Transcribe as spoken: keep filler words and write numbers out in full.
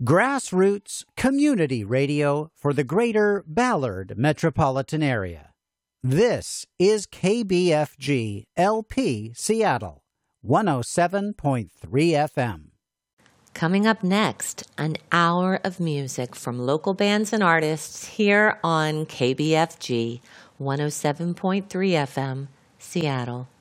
Grassroots community radio for the greater Ballard metropolitan area. This is K B F G L P Seattle, one oh seven point three F M. Coming up next, an hour of music from local bands and artists here on K B F G one oh seven point three F M, Seattle.